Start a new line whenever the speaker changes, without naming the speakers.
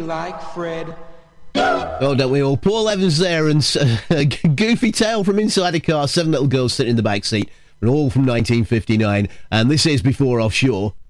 like Fred.
Oh, don't we all? Paul Evans there, and Goofy Tale from Inside a Car, 7 little girls sitting in the back seat, and all from 1959. And this is Before Offshore.